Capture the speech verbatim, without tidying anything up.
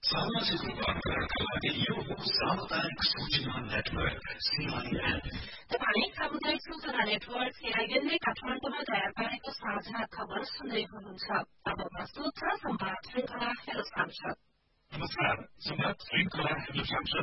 सामाजिक रूपान्तरणका लागि यो हो सामुदायिक सूचना नेटवर्क सीआईएन। तपाईँ सामुदायिक सूचना नेटवर्क सीआईएनले काठमाडौँमा तयार पारेको साझा खबर सुन्दै हुनुहुन्छ। अब प्रस्तुत छ संवाद श्रृंखला हेलो सांसद। नमस्कार, संवाद श्रृंखला हेलो सांसद